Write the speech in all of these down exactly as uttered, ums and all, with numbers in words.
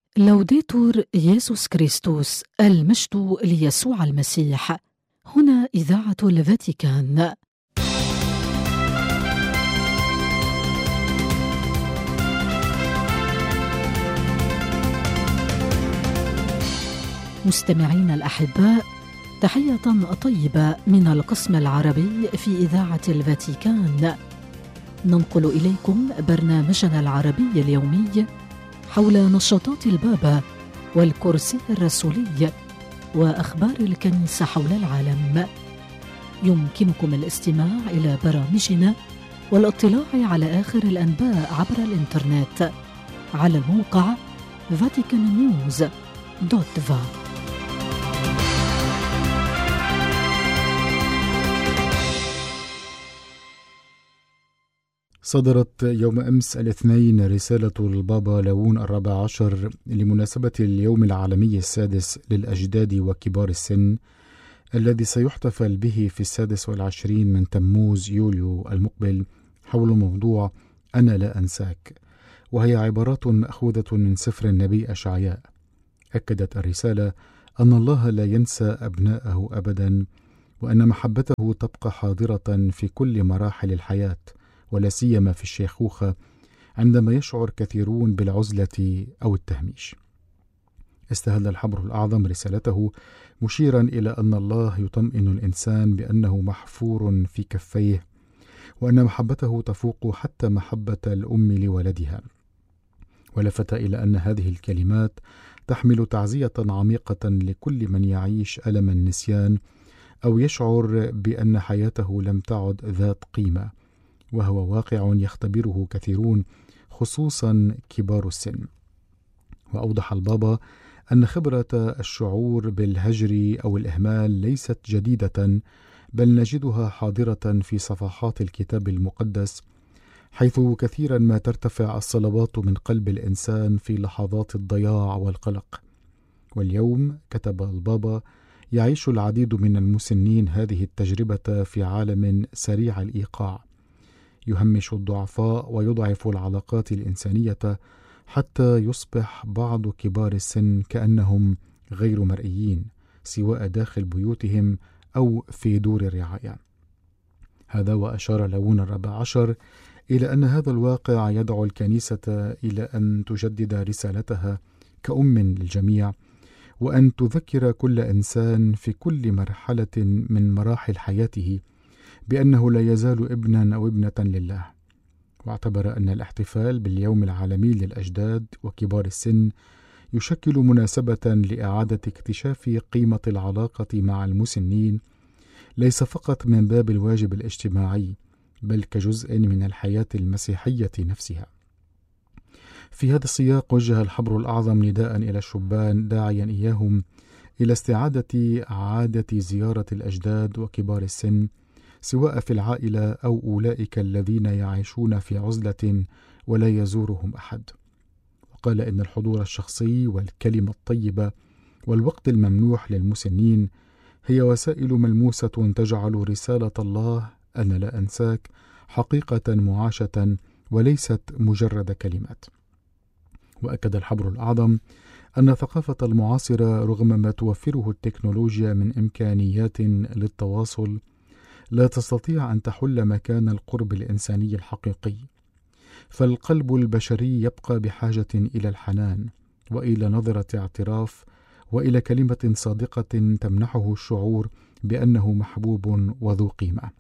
لوديتور يسوع كريستوس، المجد ليسوع المسيح. هنا إذاعة الفاتيكان. مستمعين الأحباء، تحية طيبة من القسم العربي في إذاعة الفاتيكان. ننقل إليكم برنامجنا العربي اليومي حول نشاطات البابا والكرسي الرسولي وأخبار الكنيسة حول العالم. يمكنكم الاستماع إلى برامجنا والاطلاع على آخر الأنباء عبر الإنترنت على الموقع فاتيكان نيوز دوت فا. صدرت يوم أمس الاثنين رسالة البابا لاوون الرابع عشر لمناسبة اليوم العالمي السادس للأجداد وكبار السن، الذي سيحتفل به في السادس والعشرين من تموز يوليو المقبل، حول موضوع أنا لا أنساك، وهي عبارات مأخوذة من سفر النبي أشعياء. أكدت الرسالة أن الله لا ينسى أبناءه أبدا، وأن محبته تبقى حاضرة في كل مراحل الحياة، ولا سيما في الشيخوخة عندما يشعر كثيرون بالعزلة أو التهميش. استهل الحبر الأعظم رسالته مشيرا إلى أن الله يطمئن الإنسان بأنه محفور في كفيه، وأن محبته تفوق حتى محبة الأم لولدها. ولفت إلى أن هذه الكلمات تحمل تعزية عميقة لكل من يعيش ألم النسيان أو يشعر بأن حياته لم تعد ذات قيمة، وهو واقع يختبره كثيرون خصوصا كبار السن. وأوضح البابا أن خبرة الشعور بالهجر أو الإهمال ليست جديدة، بل نجدها حاضرة في صفحات الكتاب المقدس، حيث كثيرا ما ترتفع الصلوات من قلب الإنسان في لحظات الضياع والقلق. واليوم، كتب البابا، يعيش العديد من المسنين هذه التجربة في عالم سريع الإيقاع، يهمش الضعفاء ويضعف العلاقات الإنسانية، حتى يصبح بعض كبار السن كأنهم غير مرئيين، سواء داخل بيوتهم أو في دور الرعاية. هذا وأشار لاوون الرابع عشر إلى أن هذا الواقع يدعو الكنيسة إلى أن تجدد رسالتها كأم للجميع، وأن تذكر كل إنسان في كل مرحلة من مراحل حياته بأنه لا يزال ابنا أو ابنة لله. واعتبر أن الاحتفال باليوم العالمي للأجداد وكبار السن يشكل مناسبة لإعادة اكتشاف قيمة العلاقة مع المسنين، ليس فقط من باب الواجب الاجتماعي، بل كجزء من الحياة المسيحية نفسها. في هذا السياق وجه الحبر الأعظم نداء إلى الشبان، داعيا إياهم إلى استعادة عادة زيارة الأجداد وكبار السن، سواء في العائلة أو أولئك الذين يعيشون في عزلة ولا يزورهم أحد. وقال إن الحضور الشخصي والكلمة الطيبة والوقت الممنوح للمسنين هي وسائل ملموسة تجعل رسالة الله أنا لا أنساك حقيقة معاشة وليست مجرد كلمات. وأكد الحبر الأعظم أن ثقافة المعاصرة رغم ما توفره التكنولوجيا من إمكانيات للتواصل لا تستطيع أن تحل مكان القرب الإنساني الحقيقي، فالقلب البشري يبقى بحاجة إلى الحنان وإلى نظرة اعتراف وإلى كلمة صادقة تمنحه الشعور بأنه محبوب وذو قيمة.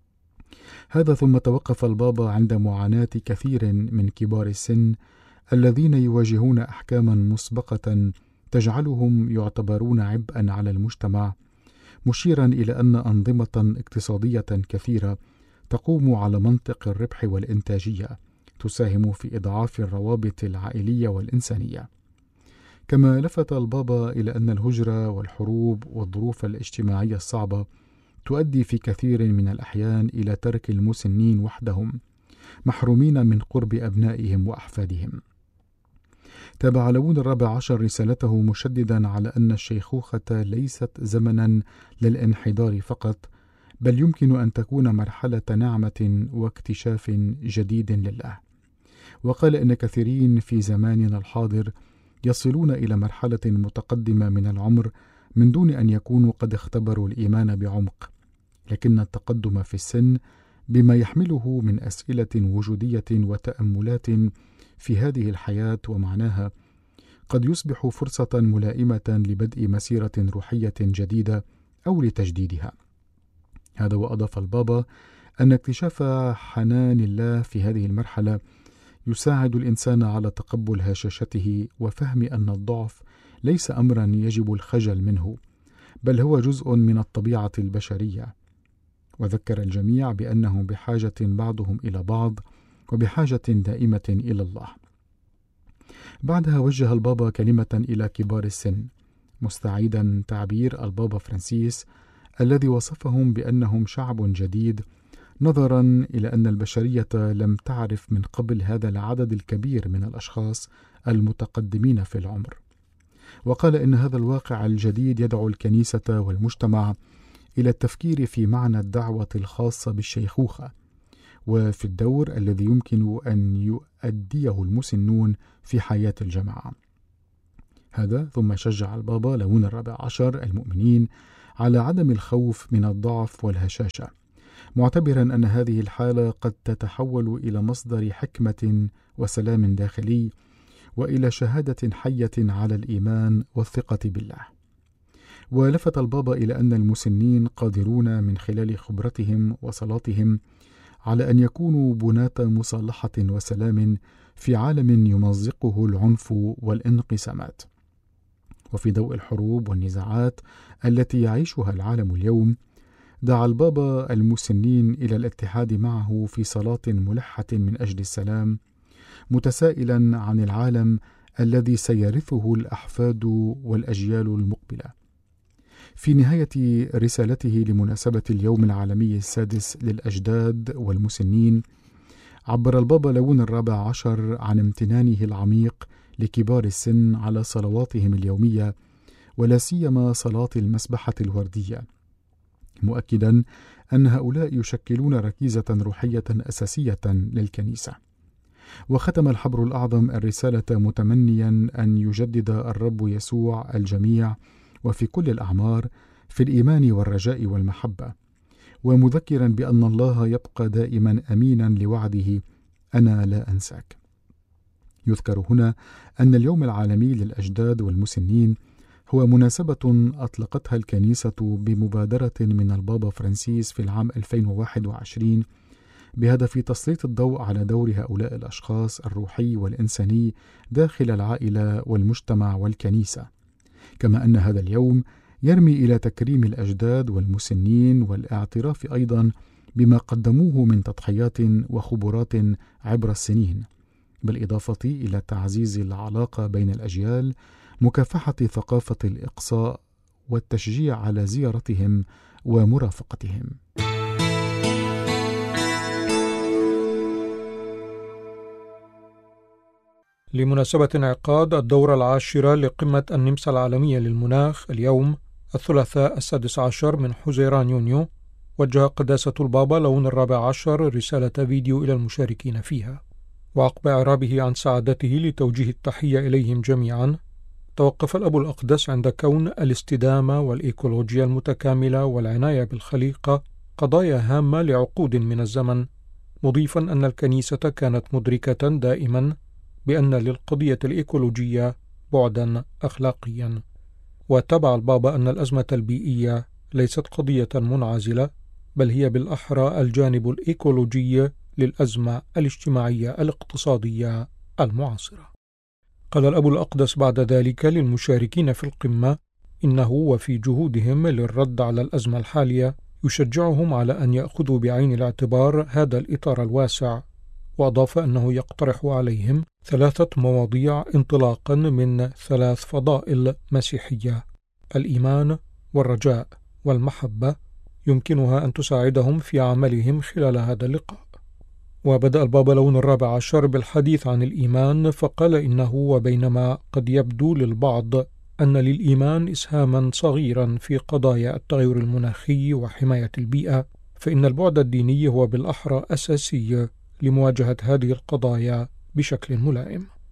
هذا ثم توقف البابا عند معاناة كثير من كبار السن الذين يواجهون أحكاما مسبقة تجعلهم يعتبرون عبئا على المجتمع، مشيرا إلى أن أنظمة اقتصادية كثيرة تقوم على منطق الربح والإنتاجية تساهم في إضعاف الروابط العائلية والإنسانية. كما لفت البابا إلى أن الهجرة والحروب والظروف الاجتماعية الصعبة تؤدي في كثير من الأحيان إلى ترك المسنين وحدهم، محرومين من قرب أبنائهم وأحفادهم. تابع لاوون الرابع عشر رسالته مشددا على أن الشيخوخة ليست زمنا للانحدار فقط، بل يمكن أن تكون مرحلة نعمة واكتشاف جديد لله. وقال إن كثيرين في زماننا الحاضر يصلون إلى مرحلة متقدمة من العمر من دون أن يكونوا قد اختبروا الإيمان بعمق، لكن التقدم في السن بما يحمله من أسئلة وجودية وتأملات في هذه الحياة ومعناها قد يصبح فرصة ملائمة لبدء مسيرة روحية جديدة أو لتجديدها. هذا وأضاف البابا أن اكتشاف حنان الله في هذه المرحلة يساعد الإنسان على تقبل هشاشته وفهم أن الضعف ليس أمرا يجب الخجل منه، بل هو جزء من الطبيعة البشرية. وذكر الجميع بأنهم بحاجة بعضهم إلى بعض وبحاجة دائمة إلى الله. بعدها وجه البابا كلمة إلى كبار السن، مستعيدا تعبير البابا فرانسيس الذي وصفهم بأنهم شعب جديد، نظرا إلى أن البشرية لم تعرف من قبل هذا العدد الكبير من الأشخاص المتقدمين في العمر. وقال إن هذا الواقع الجديد يدعو الكنيسة والمجتمع إلى التفكير في معنى الدعوة الخاصة بالشيخوخة وفي الدور الذي يمكن أن يؤديه المسنون في حياة الجماعة. هذا ثم شجع البابا ليون الرابع عشر المؤمنين على عدم الخوف من الضعف والهشاشة، معتبرا أن هذه الحالة قد تتحول إلى مصدر حكمة وسلام داخلي وإلى شهادة حية على الإيمان والثقة بالله. ولفت البابا إلى أن المسنين قادرون من خلال خبرتهم وصلاتهم على أن يكونوا بناة مصالحة وسلام في عالم يمزقه العنف والانقسامات. وفي ضوء الحروب والنزاعات التي يعيشها العالم اليوم، دعا البابا المسنين إلى الاتحاد معه في صلاة ملحة من أجل السلام، متسائلا عن العالم الذي سيرثه الأحفاد والأجيال المقبلة. في نهاية رسالته لمناسبة اليوم العالمي السادس للأجداد والمسنين، عبر البابا ليون الرابع عشر عن امتنانه العميق لكبار السن على صلواتهم اليومية، ولا سيما صلاة المسبحة الوردية، مؤكدا أن هؤلاء يشكلون ركيزة روحية أساسية للكنيسة. وختم الحبر الأعظم الرسالة متمنيا أن يجدد الرب يسوع الجميع وفي كل الأعمار في الإيمان والرجاء والمحبة، ومذكرا بأن الله يبقى دائما أمينا لوعده أنا لا أنساك. يذكر هنا أن اليوم العالمي للأجداد والمسنين هو مناسبة أطلقتها الكنيسة بمبادرة من البابا فرانسيس في العام ألفين وواحد وعشرين بهدف تسليط الضوء على دور هؤلاء الأشخاص الروحي والإنساني داخل العائلة والمجتمع والكنيسة، كما أن هذا اليوم يرمي إلى تكريم الأجداد والمسنين والاعتراف أيضا بما قدموه من تضحيات وخبرات عبر السنين، بالإضافة إلى تعزيز العلاقة بين الأجيال، مكافحة ثقافة الإقصاء والتشجيع على زيارتهم ومرافقتهم. لمناسبة انعقاد الدورة العاشرة لقمة النمسا العالمية للمناخ اليوم الثلاثاء السادس عشر من حزيران يونيو، وجه قداسة البابا ليون الرابع عشر رسالة فيديو إلى المشاركين فيها. وعقب إعرابه عن سعادته لتوجيه التحية إليهم جميعا، توقف الأب الأقدس عند كون الاستدامة والإيكولوجيا المتكاملة والعناية بالخليقة قضايا هامة لعقود من الزمن، مضيفا أن الكنيسة كانت مدركة دائما بأن للقضية الإيكولوجية بعدا أخلاقيا. واتبع البابا أن الأزمة البيئية ليست قضية منعزلة، بل هي بالأحرى الجانب الإيكولوجي للأزمة الاجتماعية الاقتصادية المعاصرة. قال الأب الأقدس بعد ذلك للمشاركين في القمة إنه وفي جهودهم للرد على الأزمة الحالية يشجعهم على أن يأخذوا بعين الاعتبار هذا الإطار الواسع، وأضاف أنه يقترح عليهم ثلاثة مواضيع انطلاقا من ثلاث فضائل مسيحية: الإيمان والرجاء والمحبة، يمكنها أن تساعدهم في عملهم خلال هذا اللقاء. وبدأ البابا ليون الرابع عشر بالحديث عن الإيمان، فقال إنه وبينما قد يبدو للبعض أن للإيمان إسهاما صغيرا في قضايا التغير المناخي وحماية البيئة، فإن البعد الديني هو بالأحرى أساسي لمواجهة هذه القضايا بشكل ملائم.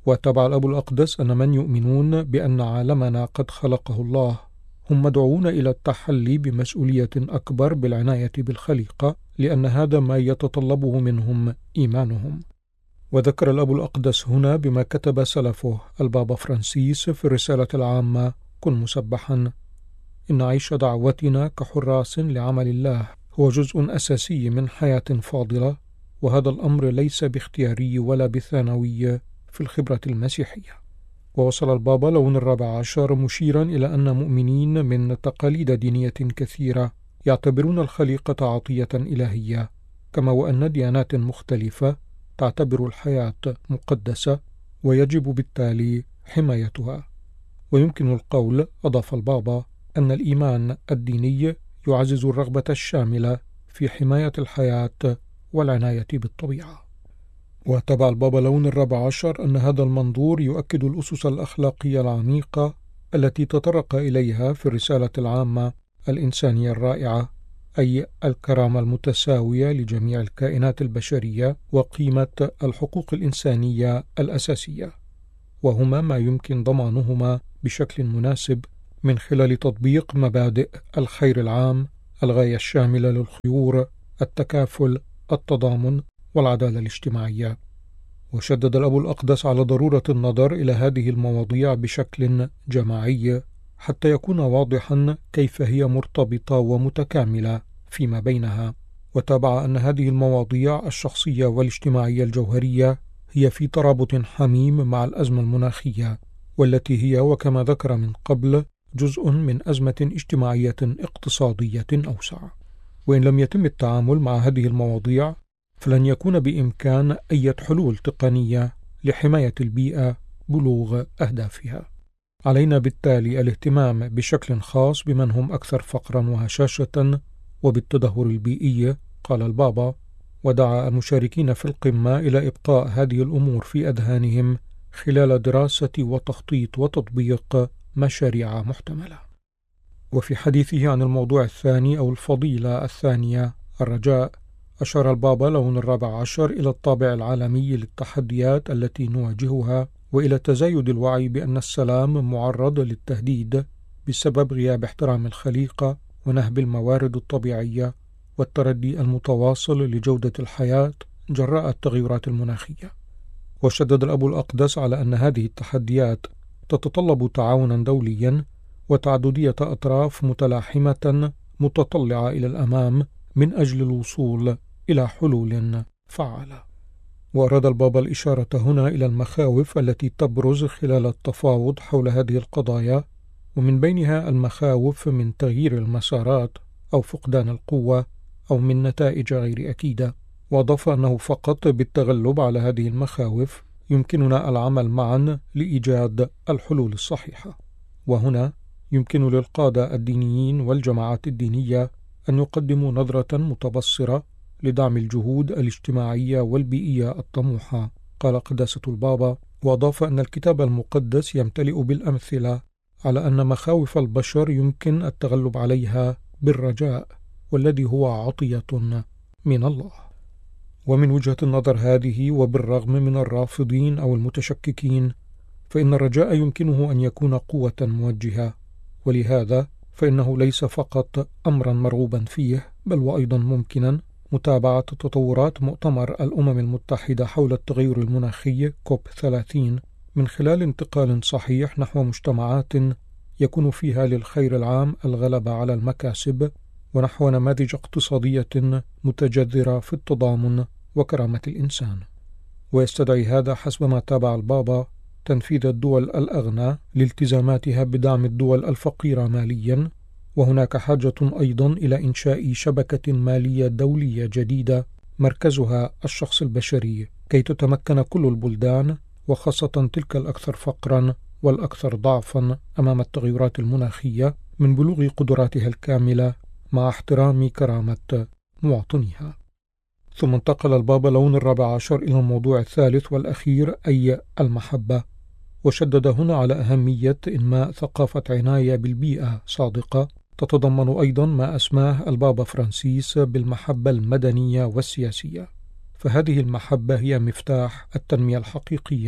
وتابع الأب الأقدس أن من يؤمنون بأن عالمنا قد خلقه الله هم مدعوون إلى التحلي بمسؤولية أكبر بالعناية بالخليقة، لأن هذا ما يتطلبه منهم إيمانهم. وذكر الأب الأقدس هنا بما كتب سلفه البابا فرانسيس في الرسالة العامة: كن مسبحا، إن عيش دعوتنا كحراس لعمل الله هو جزء أساسي من حياة فاضلة، وهذا الأمر ليس باختياري ولا بثانوي في الخبرة المسيحية. ووصل البابا لون الرابع عشر مشيرا إلى أن مؤمنين من تقاليد دينية كثيرة يعتبرون الخليقة عطية إلهية، كما وأن ديانات مختلفة تعتبر الحياة مقدسة ويجب بالتالي حمايتها. ويمكن القول، أضاف البابا، أن الإيمان الديني يعزز الرغبة الشاملة في حماية الحياة والعناية بالطبيعة. وتابع البابا لون الرابع عشر أن هذا المنظور يؤكد الأسس الأخلاقية العميقة التي تطرق إليها في الرسالة العامة الإنسانية الرائعة، أي الكرامة المتساوية لجميع الكائنات البشرية وقيمة الحقوق الإنسانية الأساسية، وهما ما يمكن ضمانهما بشكل مناسب من خلال تطبيق مبادئ الخير العام، الغاية الشاملة للخيور، التكافل، التضامن والعدالة الاجتماعية. وشدد الأب الأقدس على ضرورة النظر إلى هذه المواضيع بشكل جماعي حتى يكون واضحا كيف هي مرتبطة ومتكاملة فيما بينها. وتابع أن هذه المواضيع الشخصية والاجتماعية الجوهرية هي في ترابط حميم مع الأزمة المناخية، والتي هي وكما ذكر من قبل جزء من أزمة اجتماعية اقتصادية أوسع. وإن لم يتم التعامل مع هذه المواضيع فلن يكون بإمكان أي حلول تقنية لحماية البيئة بلوغ أهدافها. علينا بالتالي الاهتمام بشكل خاص بمن هم أكثر فقرا وهشاشة وبالتدهور البيئي، قال البابا، ودعا المشاركين في القمة إلى إبقاء هذه الأمور في أذهانهم خلال دراسة وتخطيط وتطبيق مشاريع محتملة. وفي حديثه عن الموضوع الثاني أو الفضيلة الثانية، الرجاء، أشار البابا لون الرابع عشر إلى الطابع العالمي للتحديات التي نواجهها، وإلى تزايد الوعي بأن السلام معرض للتهديد بسبب غياب احترام الخليقة ونهب الموارد الطبيعية والتردي المتواصل لجودة الحياة جراء التغيرات المناخية. وشدد الأب الأقدس على أن هذه التحديات تتطلب تعاونا دوليا وتعددية أطراف متلاحمة متطلعة إلى الأمام من أجل الوصول إلى حلول فعالة. وأراد البابا الإشارة هنا إلى المخاوف التي تبرز خلال التفاوض حول هذه القضايا، ومن بينها المخاوف من تغيير المسارات أو فقدان القوة أو من نتائج غير أكيدة. وأضاف أنه فقط بالتغلب على هذه المخاوف يمكننا العمل معا لإيجاد الحلول الصحيحة. وهنا يمكن للقادة الدينيين والجماعات الدينية أن يقدموا نظرة متبصرة لدعم الجهود الاجتماعية والبيئية الطموحة، قال قداسة البابا. وأضاف أن الكتاب المقدس يمتلئ بالأمثلة على أن مخاوف البشر يمكن التغلب عليها بالرجاء، والذي هو عطية من الله. ومن وجهة النظر هذه، وبالرغم من الرافضين أو المتشككين، فإن الرجاء يمكنه أن يكون قوة موجهة، ولهذا فإنه ليس فقط أمرا مرغوبا فيه، بل وأيضا ممكنا متابعة تطورات مؤتمر الأمم المتحدة حول التغير المناخي كوب ثلاثين من خلال انتقال صحيح نحو مجتمعات يكون فيها للخير العام الغلبة على المكاسب، ونحو نماذج اقتصادية متجذرة في التضامن وكرامة الإنسان. ويستدعي هذا حسب ما تابع البابا تنفيذ الدول الأغنى لالتزاماتها بدعم الدول الفقيرة ماليا، وهناك حاجة أيضا إلى إنشاء شبكة مالية دولية جديدة مركزها الشخص البشري، كي تتمكن كل البلدان وخاصة تلك الأكثر فقرا والأكثر ضعفا أمام التغيرات المناخية من بلوغ قدراتها الكاملة مع احترام كرامة مواطنيها. ثم انتقل البابا لون الرابع عشر إلى الموضوع الثالث والأخير، أي المحبة، وشدد هنا على أهمية إنماء ثقافة عناية بالبيئة صادقة تتضمن أيضا ما أسماه البابا فرانسيس بالمحبة المدنية والسياسية. فهذه المحبة هي مفتاح التنمية الحقيقية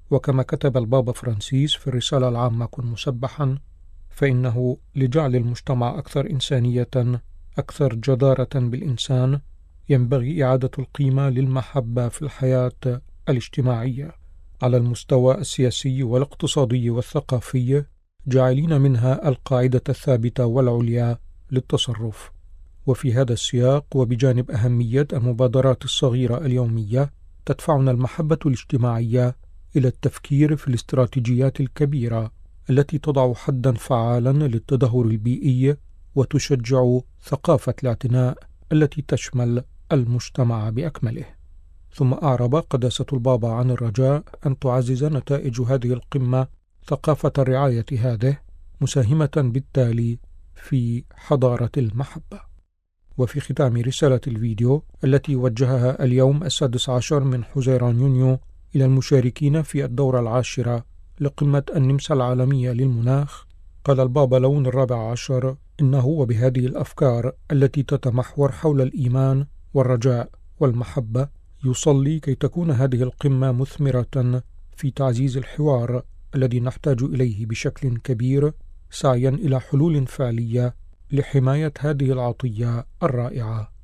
وكما كتب البابا فرانسيس في الرسالة العامة كن مسبحا، فإنه لجعل المجتمع أكثر إنسانية، أكثر جدارة بالإنسان، ينبغي إعادة القيمة للمحبة في الحياة الاجتماعية على المستوى السياسي والاقتصادي والثقافي، جاعلين منها القاعدة الثابتة والعليا للتصرف. وفي هذا السياق، وبجانب أهمية المبادرات الصغيرة اليومية، تدفعنا المحبة الاجتماعية إلى التفكير في الاستراتيجيات الكبيرة التي تضع حدا فعالا للتدهور البيئي وتشجع ثقافة الاعتناء التي تشمل المجتمع بأكمله. ثم أعرب قداسة البابا عن الرجاء أن تعزز نتائج هذه القمة ثقافة الرعاية هذه، مساهمة بالتالي في حضارة المحبة. وفي ختام رسالة الفيديو التي وجهها اليوم السادس عشر من حزيران يونيو إلى المشاركين في الدورة العاشرة لقمة النمسا العالمية للمناخ، قال البابا لون الرابع عشر إنه وبهذه الأفكار التي تتمحور حول الإيمان والرجاء والمحبة يصلي كي تكون هذه القمة مثمرة في تعزيز الحوار الذي نحتاج إليه بشكل كبير، سعيا إلى حلول فعلية لحماية هذه العطية الرائعة